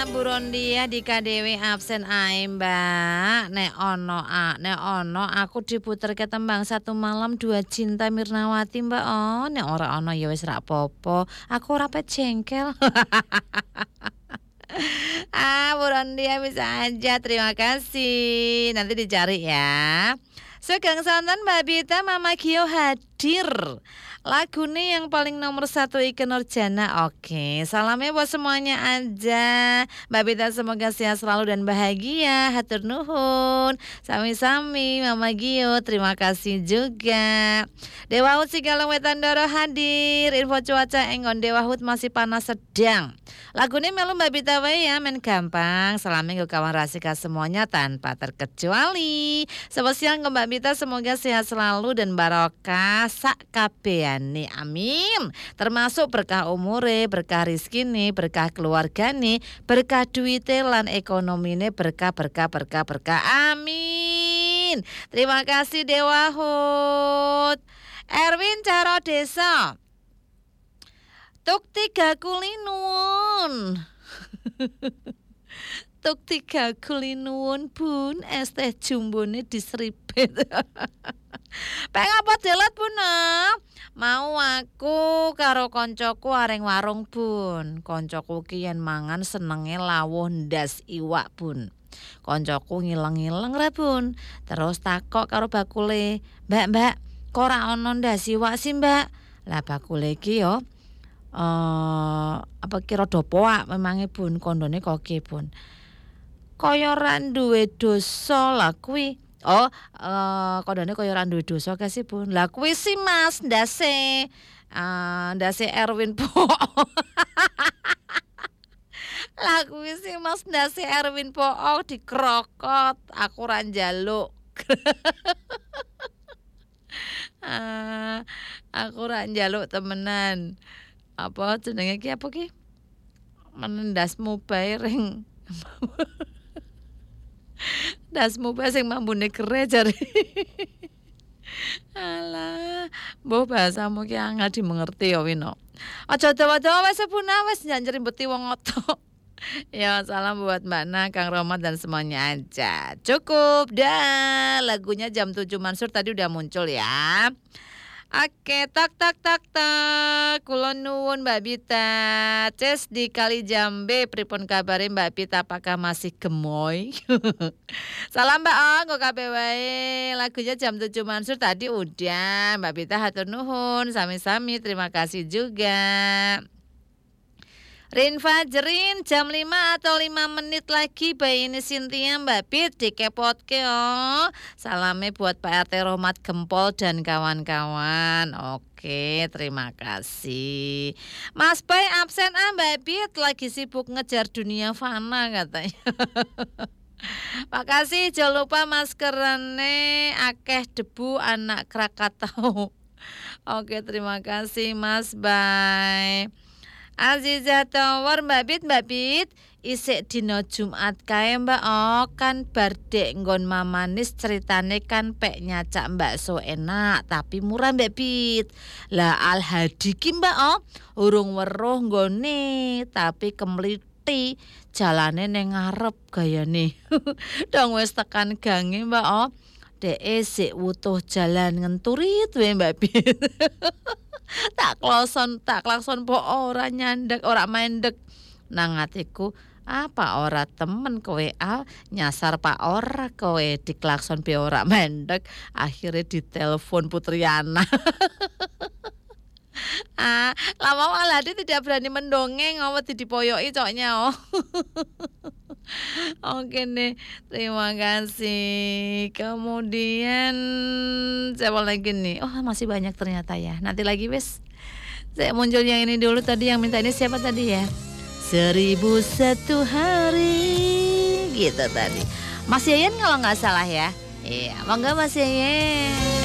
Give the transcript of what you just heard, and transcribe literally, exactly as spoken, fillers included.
Bu Rondia di K D W absen ae Mbak. Nek ono a, nek ono aku diputer ke tembang satu malam dua cinta Mirnawati Mbak. Oh, nek ora ono ya wis ra apa-apa. Aku ora pe jengkel. Ah, Bu Rondia bisa aja. Terima kasih. Nanti dicari ya. Segang santan Mbak Bita Mama Gio hadir. Lagu nih yang paling nomor satu Ikke Nurjana. Oke, salamnya buat semuanya aja. Mbak Bita semoga sehat selalu dan bahagia. Hatur nuhun. Sami-sami Mama Gio. Terima kasih juga. Dewa Hut Sigalong Wetan Doro hadir. Info cuaca enggon Dewa Hut masih panas sedang. Lagu ini melu Mbak Bita wae ya, men gampang. Salamnya ke kawan rasika semuanya tanpa terkecuali. Selamat siang ke Mbak Bita, semoga sehat selalu dan barokah sak kabehane. Amin. Termasuk berkah umure, berkah rizkine, berkah keluargane, berkah duite lan ekonomine, berkah berkah berkah berkah. Amin. Terima kasih Dewa Hut. Erwin Caro Desa. Tuk tiga kulinuun. Tuk tiga kulinuun bun, es teh jumbone diseripet. Pengen apa delat bun? Mau aku karo koncoku areng warung bun. Koncoku kian mangan senenge lawuh ndas iwak bun. Koncoku ngileng-ngileng ra bun. Terus takok karo bakule, "Mbak, Mbak, kok ora ono ndas iwak sih, Mbak?" Lah bakule iki yo Uh, apa kira dopoak memange bun kondone koke bun kaya ora duwe dosa lah kuwi. Oh, uh, kondone kaya ora duwe dosa ka sih bun. Lah kuwi sih Mas ndase uh, ndase Erwin po. Lah kuwi sih Mas ndase Erwin po dikrokot aku ora njaluk. uh, aku ora njaluk temenan. Apa jenenge ki apa ki? Menendasmu bae ring. Dasmu bae sing mambune kere jare. Alah, mbok bahasamu ki angel dimengerti ya Wino. Aja dawa-dawa wis sepuna wis njanjeri beti wong oto. Ya, salam buat Mbak Na, Kang Romat dan semuanya aja. Cukup dah. Lagunya Jam tujuh Mansur tadi udah muncul ya. Oke, tak tak tak tak. Kulon nuwun Mbak Bita. Ces di Kali Jambe pripun kabare Mbak Bita, apakah masih gemoy? Salam Mbak Ong, kok kabeh wae. Lagunya Jam tujuh Mansur tadi udah. Mbak Bita hatur nuhun, sami-sami terima kasih juga. Rin Fajrin jam lima atau lima menit lagi bayi ini Cynthia Mbak Bit dikepotke oh. Salamnya buat Pak R T Romat Gempol dan kawan-kawan. Oke, terima kasih. Mas Bay absen ah Mbak Bit lagi sibuk ngejar dunia fana katanya. Makasih, jangan lupa maskerane akeh debu anak Krakatau. Oke, terima kasih Mas Bay. Aziza Tower Mbak Bit, Mbak Bit isik dina Jumat kae Mbak oh kan bardek nggon mamanis ceritane kan pek nyacak bakso enak tapi murah Mbak Bit. Lah Al Hadi ki Mbak oh urung weruh nggone tapi kemliti jalane ning ngarep gayane. Dong wis tekan gange Mbak oh dek sik wutuh jalan ngenturit wae Mbak Bit. Tak kloson, tak klakson po ora nyandek, ora mandek. Nang atiku, apa ora temen kowe Al nyasar pak ora kowe diklakson pe ora mandek. Akhirnya ditelepon Putriana. Ah, lama Aladi tidak berani mendongeng, ngawet dipoyoki coknya oh. Oke nih, terima kasih. Kemudian siapa lagi nih? Oh masih banyak ternyata ya. Nanti lagi wes. Saya muncul yang ini dulu tadi, yang minta ini siapa tadi ya? Seribu satu hari gitu tadi. Mas Yayan kalau nggak salah ya. Iya, monggo Mas Yayan.